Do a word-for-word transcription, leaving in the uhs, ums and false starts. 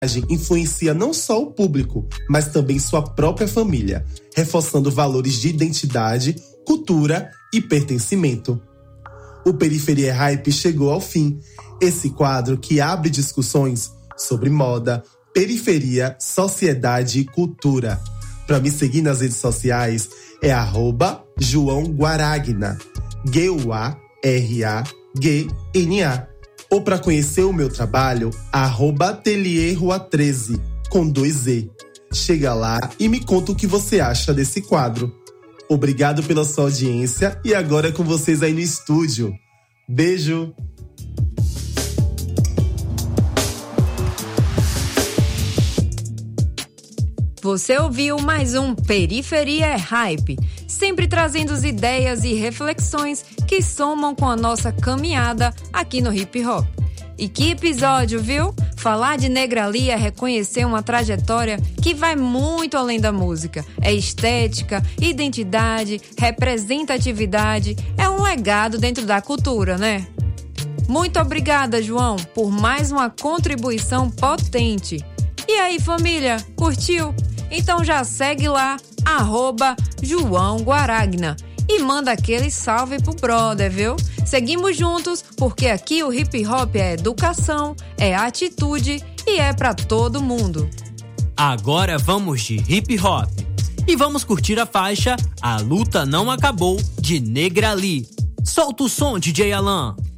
influencia não só o público, mas também sua própria família, reforçando valores de identidade, cultura e pertencimento. O Periferia é Hype chegou ao fim. Esse quadro que abre discussões sobre moda, periferia, sociedade e cultura. Para me seguir nas redes sociais é arroba João Guaragna, G U A R A G N A. Ou para conhecer o meu trabalho, arroba Ateliê Rua treze, com dois E. Chega lá e me conta o que você acha desse quadro. Obrigado pela sua audiência e agora é com vocês aí no estúdio. Beijo! Você ouviu mais um Periferia é Hype, sempre trazendo as ideias e reflexões que somam com a nossa caminhada aqui no hip hop. E que episódio, viu? Falar de Negrali é reconhecer uma trajetória que vai muito além da música. É estética, identidade, representatividade, é um legado dentro da cultura, né? Muito obrigada, João, por mais uma contribuição potente. E aí, família, curtiu? Então já segue lá, arroba João Guaragna. E manda aquele salve pro brother, viu? Seguimos juntos, porque aqui o hip hop é educação, é atitude e é pra todo mundo. Agora vamos de hip hop. E vamos curtir a faixa A Luta Não Acabou, de Negrali. Solta o som, D J Alan.